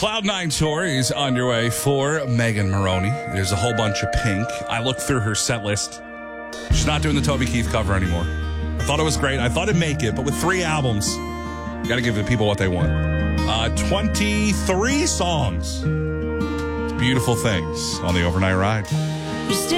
Cloud9 tour is underway for Megan Maroney. There's a whole bunch of Pink. I looked through her set list. She's not doing the Toby Keith cover anymore. I thought it was great. I thought it'd make it, but with 3 albums, got to give the people what they want. 23 songs. Beautiful things on the overnight ride.